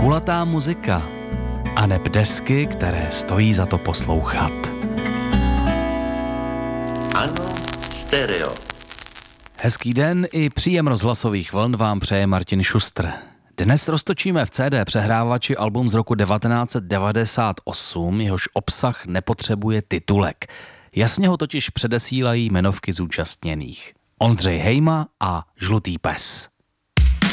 Kulatá muzika a neb desky, které stojí za to poslouchat. Ano, stereo. Hezký den i příjem rozhlasových vln vám přeje Martin Šustr. Dnes roztočíme v CD přehrávači album z roku 1998, jehož obsah nepotřebuje titulek. Jasně ho totiž předesílají jmenovky zúčastněných. Ondřej Hejma a Žlutý pes.